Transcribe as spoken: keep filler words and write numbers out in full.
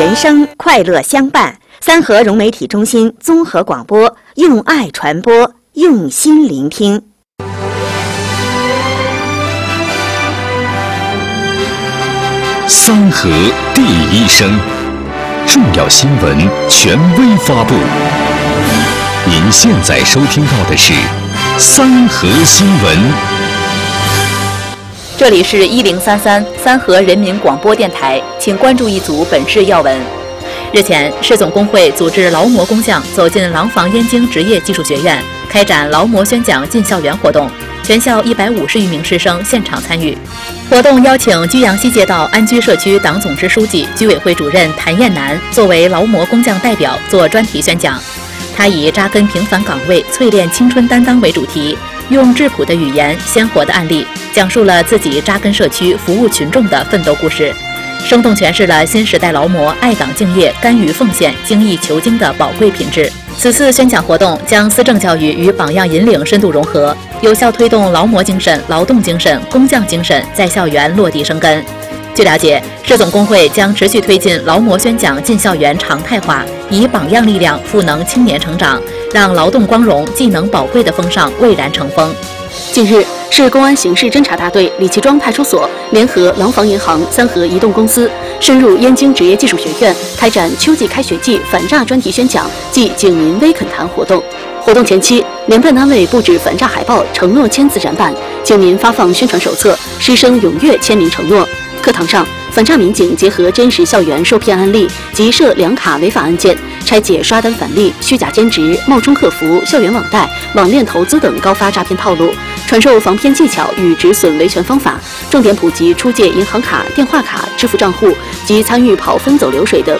人生，快乐相伴。三和融媒体中心综合广播，用爱传播，用心聆听。 三和第一声，重要新闻权威发布。您现在收听到的是三和新闻。 这里是一零三三三和人民广播电台，请关注一组本市要闻。日前，市总工会组织劳模工匠走进廊坊燕京职业技术学院，开展劳模宣讲进校园活动，全校一百五十余名师生现场参与。活动邀请居阳西街道安居社区党总支书记、居委会主任谭艳楠作为劳模工匠代表做专题宣讲。他以扎根平凡岗位、淬炼青春担当为主题，用质朴的语言、鲜活的案例，讲述了自己扎根社区、服务群众的奋斗故事，生动诠释了新时代劳模爱岗敬业、甘于奉献、精益求精的宝贵品质。此次宣讲活动将思政教育与榜样引领深度融合，有效推动劳模精神、劳动精神、工匠精神在校园落地生根。据了解，市总工会将持续推进劳模宣讲进校园常态化，以榜样力量赋能青年成长，让劳动光荣、技能宝贵的风尚蔚然成风。 近日，市公安刑事侦查大队李其庄派出所联合廊坊银行、三和移动公司，深入燕京职业技术学院，开展秋季开学季反诈专题宣讲暨警民微恳谈活动。活动前期，联办单位布置反诈海报、承诺签字展板，警民发放宣传手册，师生踊跃签名承诺。课堂上，反诈民警结合真实校园受骗案例及涉两卡违法案件，拆解刷单返利、虚假兼职、冒充客服、校园网贷、网恋投资等高发诈骗套路，传授防骗技巧与止损维权方法，重点普及出借银行卡、电话卡、支付账户及参与跑分走流水的